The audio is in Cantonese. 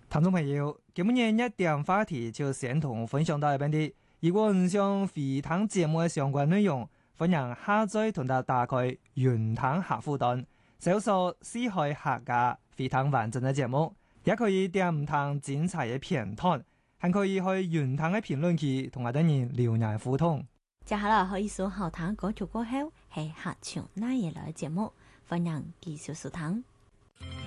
聽眾朋友，今日一點話題就先同分享到一邊的。如果唔想回聽節目嘅相關內容，歡迎下載同埋打開雲聽客戶端，搜索四海客家回聽完整嘅節目，也可以點唔同精彩嘅片段，還可以去雲聽嘅評論區同我哋人留言互動。 接下來可以數好聽歌曲過後，係客唱那嘢來節目，歡迎繼續收聽。